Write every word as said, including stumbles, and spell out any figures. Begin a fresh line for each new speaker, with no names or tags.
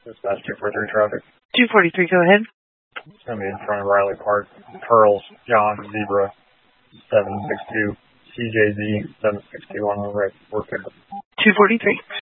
Dispatch two forty-three traffic.
two forty-three, go ahead.
It's going to be in front of Riley Park. Pearls, John, Zebra, seven six two, C J Z, seven six two on the right. We're good.
two forty-three.